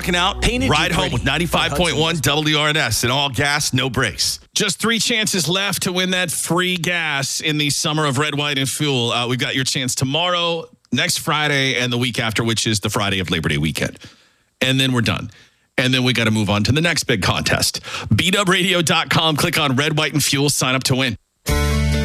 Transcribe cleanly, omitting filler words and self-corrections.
rocking out. Ride home with 95.1 WRNS and all gas, no brakes. Just 3 chances left to win that free gas in the summer of Red, White, and Fuel. We've got your chance tomorrow, next Friday, and the week after, which is the Friday of Labor Day weekend. And then we're done. And then we got to move on to the next big contest. BWradio.com, click on Red, White, and Fuel, sign up to win.